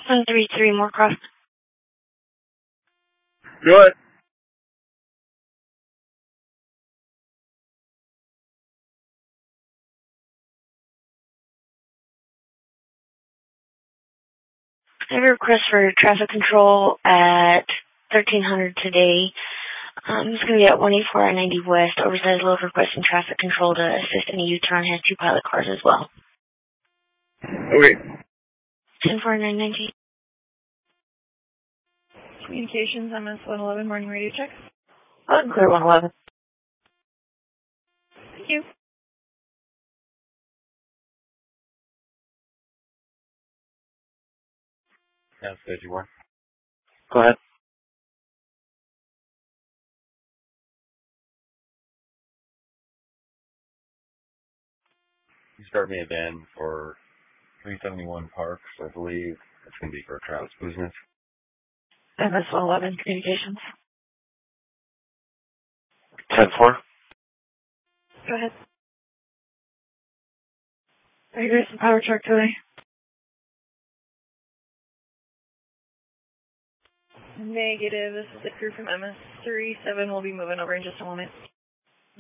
133 Moorcroft. Go ahead. I have a request for traffic control at 1300 today. It's going to be at 184 I-90 West. Oversized load requesting traffic control to assist in a U-turn. Has 2 pilot cars as well. Okay. 10-4-9-19. Communications, MS-111, morning radio check. Clear 111. Thank you. Yeah, 51. Go ahead. You start me a van for 371 Parks, I believe. It's going to be for Travis Business. MS-111, communications. 10-4. Go ahead. Are you guys in power truck today? Negative. This is the crew from MS-37. We'll be moving over in just a moment.